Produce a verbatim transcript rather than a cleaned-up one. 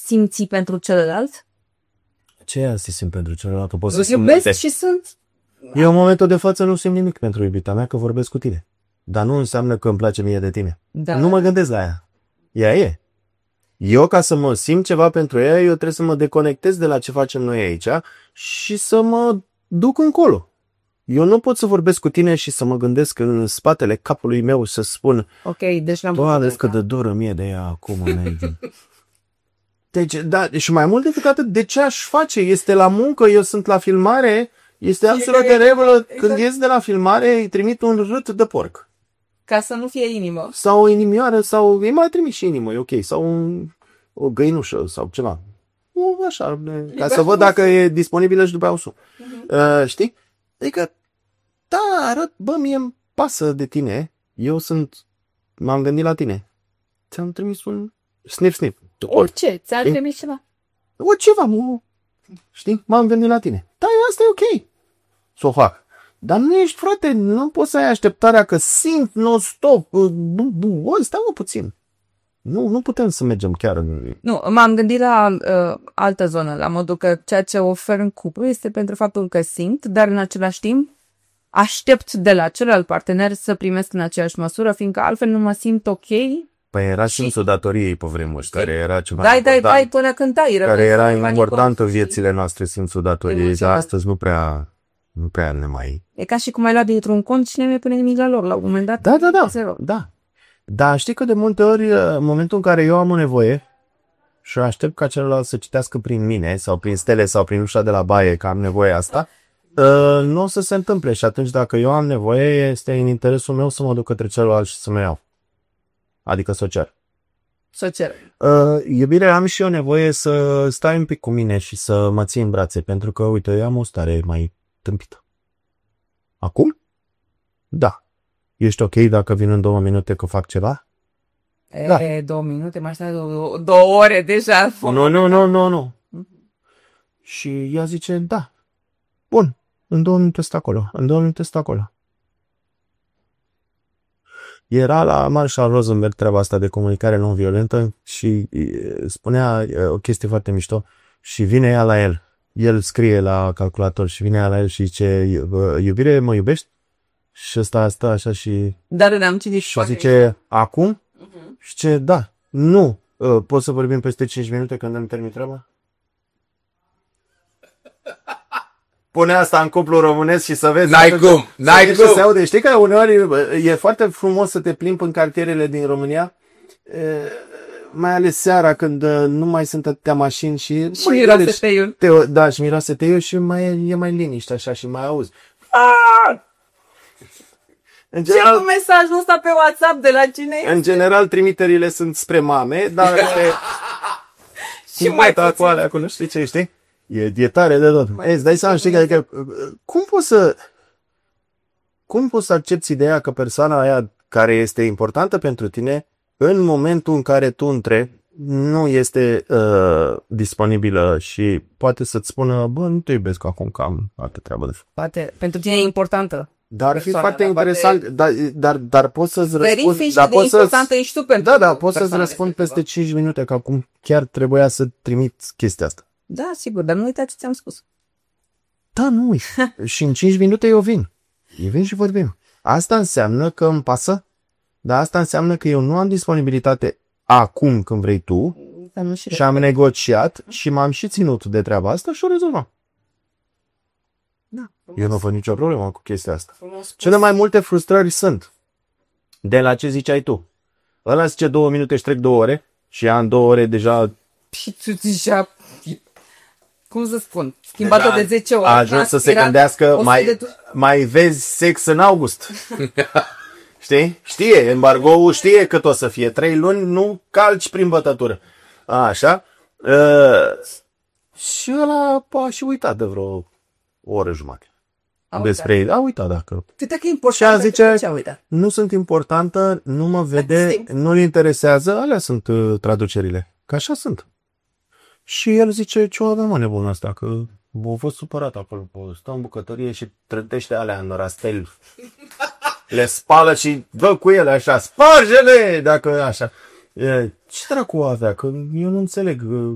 simți pentru celălalt? Ce e să simt pentru celălalt? O pot să Îți iubesc și sunt... Eu în momentul de față nu simt nimic pentru iubita mea, că vorbesc cu tine. Dar nu înseamnă că îmi place mie de tine. Da. Nu mă gândesc la ea. Ea e. Eu, ca să mă simt ceva pentru ea, eu trebuie să mă deconectez de la ce facem noi aici și să mă duc încolo. Eu nu pot să vorbesc cu tine și să mă gândesc în spatele capului meu să spun ok, deci l-am Doamne, că de doră mie de ea acum. Deci, da, și mai mult decât atât, de ce aș face? Este la muncă, eu sunt la filmare, este absolut de regulă. Exact. Când ies de la filmare, îi trimit un rât de porc. Ca să nu fie inimă. Sau o inimioară, sau îi mai trimit și inimă, e ok. Sau un, o găinușă, sau ceva. O, așa, ca să văd dacă e disponibilă și după aia o sun. Uh-huh. Uh, știi? Adică, da, arăt, bă, mie îmi pasă de tine, eu sunt, m-am gândit la tine. Ți-am trimis un snip, snip. Orice, ți-ar trimis ceva? O, ceva, mă, știi? M-am gândit la tine. Da, asta e ok. Să o fac. Dar nu ești, frate, nu poți să ai așteptarea că simt non-stop. Bă, stai mă puțin. Nu, nu putem să mergem chiar în... Nu, m-am gândit la uh, altă zonă, la modul că ceea ce ofer în cuplu este pentru faptul că simt, dar în același timp aștept de la celălalt partener să primesc în aceeași măsură, fiindcă altfel nu mă simt ok. Păi era simțul datoriei pe vremuri, care era ceva dai, important. Dai, dai, până când tai. Care era important în viețile noastre, simțul datoriei, dar astăzi nu prea, nu prea ne mai... E ca și cum ai luat dintr-un cont și nu mai pune nimic la lor, la un moment dat. Da, da, da, zero. Da. Dar știi că de multe ori, în momentul în care eu am o nevoie și aștept ca celălalt să citească prin mine sau prin stele sau prin ușa de la baie că am nevoie asta, uh, nu o să se întâmple și atunci dacă eu am nevoie, este în interesul meu să mă duc către celălalt și să mă iau. Adică să o cer. Să o cer. Uh, iubire, am și eu nevoie să stai un pic cu mine și să mă ții în brațe, pentru că, uite, eu am o stare mai tâmpită. Acum? Da. Ești ok dacă vin în două minute că fac ceva? E, da. două minute, mai stai două, două ore deja. Nu, nu, nu, nu, nu. Și ea zice, da. Bun, în două minute stă acolo, în două minute stă acolo. Era la Marshall Rosenberg treaba asta de comunicare non-violentă și spunea o chestie foarte mișto și vine ea la el. El scrie la calculator și vine ea la el și zice, iubire, mă iubești? Și ăsta stă așa și... Da, da, am citit. Și zice, acum? Uh-huh. Și zice, da, nu. Poți să vorbim peste cinci minute când îmi termin treaba? Pune asta în cuplu românesc și să vezi... N-ai cum, n-ai cum. Se aude. Știi că uneori e foarte frumos să te plimbi în cartierele din România, mai ales seara când nu mai sunt atâtea mașini și... Și miroase teiul. Te, da, și miroase teiul și mai, e mai liniște așa și mai auzi. În general, ce cu mesajul ăsta pe WhatsApp de la cine? În general trimiterile sunt spre mame, dar... și mai cu alea acolo, știi ce, știi? E, e tare de tot. Ei, îți dai seama, știi, adică, cum poți să cum poți să accepti ideea că persoana aia care este importantă pentru tine, în momentul în care tu întrebi, nu este uh, disponibilă și poate să-ți spună, bă, nu te iubesc acum, că am altă treabă de făcut. Poate, pentru tine e importantă. Dar ar fi foarte interesant, poate... dar, dar, dar poți să-ți răspund... Dar de importantă ești tu pentru Da, da, poți să-ți răspund peste cinci minute, că acum chiar trebuia să trimit chestia asta. Da, sigur, dar nu uita ce ți-am spus. Da, nu uit. Și în cinci minute eu vin. Eu vin și vorbim. Asta înseamnă că îmi pasă, dar asta înseamnă că eu nu am disponibilitate acum când vrei tu și, și am negociat și m-am și ținut de treaba asta și o rezolvăm. Da, eu nu văd nicio problemă cu chestia asta. Cele mai multe frustrări sunt de la ce ziceai tu. Ăla zice două minute și trec două ore și ea în două ore deja... Și tu deja... Cum să spun? Schimbată de zece ori. A ajuns să se gândească, mai, mai vezi sex în august. Știi? Știe, embargoul știe cât o să fie. Trei luni nu calci prin bătătură. Așa. Uh, și ăla a și uitat de vreo o oră jumătate. A despre ei. A uitat dacă... Uite că e important. Și a zice, nu sunt importantă, nu mă vede, nu-l interesează. Alea sunt uh, traducerile. Că așa sunt. Și el zice, ce o avem mă nebună asta, că a fost supărat acolo, stă în bucătărie și trântește alea în rastel. Le spală și dă cu ele așa, sparge-le, dacă așa. Ce dracu avea, că eu nu înțeleg.